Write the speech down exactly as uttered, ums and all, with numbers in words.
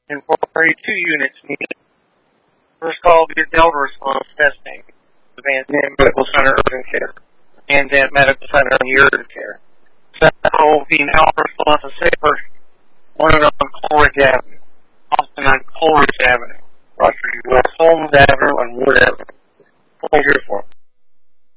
and forty-two units needed. First call will be Delta response testing. The Van Zandt Medical Center urgent care. Van Zandt Medical Center urgent care. Second call will be an Alpha response to Safer, wanted on Coleridge Avenue. Austin on Coleridge Avenue. Roger, U S Holmes Avenue and Wood Avenue. Pleasure for